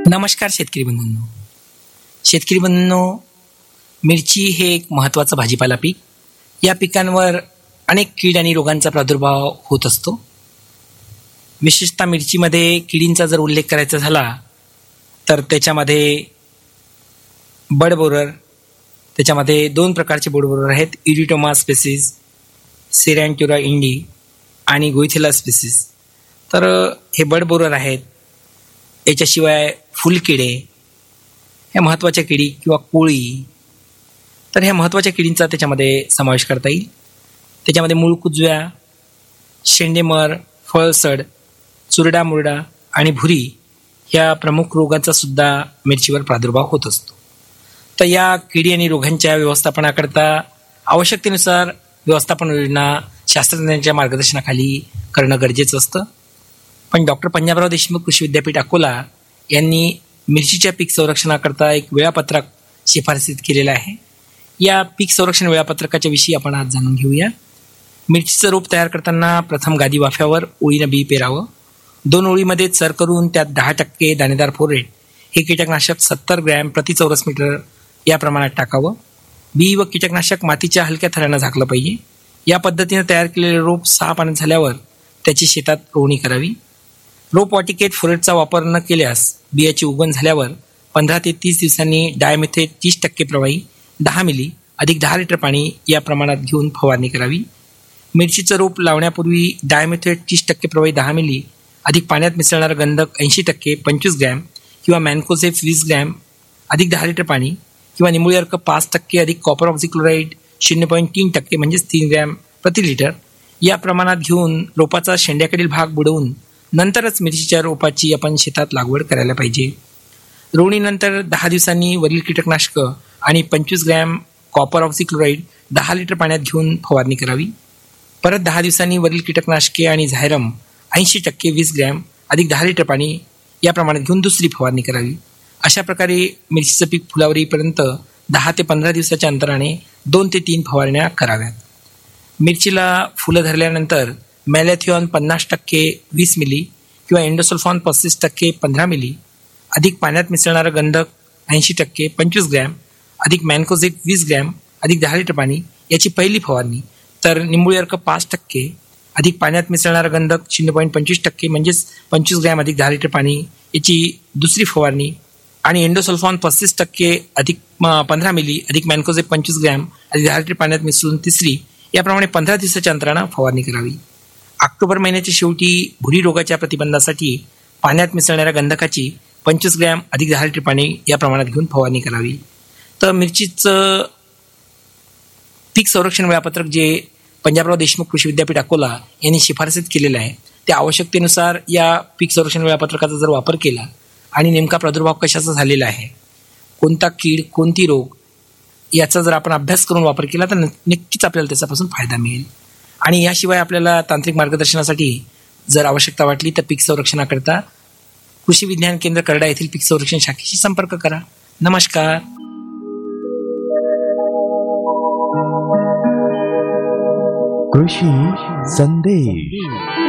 नमस्कार शेतकरी बंधूंनो, मिरची हे एक महत्त्वाचं भाजीपाला पीक. या पिकांवर अनेक कीड आणि रोगांचा प्रादुर्भाव होत असतो. विशेषतः मिरचीमध्ये किडींचा जर उल्लेख करायचा झाला तर त्याच्यामध्ये बड बोरर, त्याच्यामध्ये दोन प्रकारचे बड बोरर आहेत, इरिटोमा स्पेसिस, सेरॅन्ट्युरा इंडी आणि गोइथेला स्पेसिस. तर हे बड बोरर आहेत. याच्याशिवाय फुलकिडे, ह्या महत्त्वाच्या किडी किंवा कोळी, तर ह्या महत्त्वाच्या किडींचा त्याच्यामध्ये समावेश करता येईल. त्याच्यामध्ये मूळकुजव्या, शेंडेमर, फळसड, चुरडा मुरडा आणि भुरी ह्या प्रमुख रोगांचा सुद्धा मिरचीवर प्रादुर्भाव होत असतो. तर या किडी आणि रोगांच्या व्यवस्थापनाकरता आवश्यकतेनुसार व्यवस्थापन योजना शास्त्रज्ञांच्या मार्गदर्शनाखाली करणं गरजेचं असतं. पण डॉक्टर पंजाबराव देशमुख कृषी विद्यापीठ अकोला यांनी मिरचीच्या पीक संरक्षणाकरता एक वेळापत्रक शिफारसीत केलेलं आहे. या पीक संरक्षण वेळापत्रकाच्या विषयी आपण आज जाणून घेऊया. मिरचीचं रोप तयार करताना प्रथम गादी वाफ्यावर ओळीनं बी पेरावं. 2 ओळीमध्ये चर करून त्यात 10% दाणेदार फोरेट हे कीटकनाशक 70 ग्रॅम प्रति चौरस मीटर या प्रमाणात टाकावं. बी व कीटकनाशक मातीच्या हलक्या थरानं झाकलं पाहिजे. या पद्धतीने तयार केलेले रोप 6 पानं झाल्यावर त्याची शेतात रोवणी करावी. रोप वाटिकेत फोरेटचा वापर न केल्यास बियाची उगवण झाल्यावर 15 ते 30 दिवसांनी डायमेथेट 30% प्रवाही 10 मिली अधिक 10 लिटर पाणी या प्रमाणात घेऊन फवारणी करावी. मिरचीचं रोप लावण्यापूर्वी डायमेथेट 30% प्रवाही 10 मिली अधिक पाण्यात मिसळणारा गंधक 80% 25 ग्रॅम किंवा मॅन्कोझेब 20 ग्रॅम अधिक 10 लिटर पाणी किंवा निमुळी अर्क 5% अधिक कॉपर ऑक्झिक्लोराईड 0.3% म्हणजेच 3 ग्रॅम प्रति लिटर या प्रमाणात घेऊन रोपाचा शेंड्याकडील भाग बुडवून नंतरच मिरचीच्या रोपाची आपण शेतात लागवड करायला पाहिजे. रोवणीनंतर 10 दिवसांनी वरील कीटकनाशक आणि 25 ग्रॅम कॉपर ऑक्झिक्लोराईड 10 लिटर पाण्यात घेऊन फवारणी करावी. परत 10 दिवसांनी वरील कीटकनाशके आणि झायरम 80% 20 ग्रॅम अधिक 10 लिटर पाणी या प्रमाणात घेऊन दुसरी फवारणी करावी. अशा प्रकारे मिरचीचं पीक फुलावर येईपर्यंत 10 ते 15 दिवसाच्या अंतराने 2 ते 3 फवारण्या कराव्यात. मिरचीला फुलं धरल्यानंतर मॅलॅथिऑन 50% 20 मिली किंवा एंडोसल्फॉन 35% 15 मिली अधिक पाण्यात मिसळणारा गंधक 80% 25 ग्रॅम अधिक मॅन्कोझेब 20 ग्रॅम अधिक 10 लिटर पाणी याची पहिली फवारणी. तर निंबुळी अर्क 5% अधिक पाण्यात मिसळणारा गंधक 0.25% म्हणजेच 25 ग्रॅम अधिक 10 लिटर पाणी याची दुसरी फवारणी आणि एंडोसल्फॉन 35% अधिक 15 मिली अधिक मॅन्कोझेब 25 ग्रॅम अधिक 10 लिटर पाण्यात मिसळून तिसरी याप्रमाणे 15 दिवसाच्या अंतरानं फवारणी करावी. ऑक्टोबर महिन्याच्या शेवटी भुरी रोगाच्या प्रतिबंधासाठी पाण्यात मिसळणाऱ्या गंधकाची 25 ग्रॅम अधिक 10 लिटर पाणी या प्रमाणात घेऊन फवारणी करावी. तर मिरचीचं पीक संरक्षण वेळापत्रक जे पंजाबराव देशमुख कृषी विद्यापीठ अकोला यांनी शिफारसीत केलेलं आहे त्या आवश्यकतेनुसार या पीक संरक्षण वेळापत्रकाचा जर वापर केला आणि नेमका प्रादुर्भाव कशाचा झालेला आहे, कोणता कीड, कोणती रोग याचा जर आपण अभ्यास करून वापर केला तर नक्कीच आपल्याला त्याच्यापासून फायदा मिळेल. आणि याशिवाय आपल्याला तांत्रिक मार्गदर्शनासाठी जर आवश्यकता वाटली तर पीक संरक्षणाकरता कृषी विज्ञान केंद्र करडा येथील पीक संरक्षण शाखेशी संपर्क करा. नमस्कार. कृषी संदेश.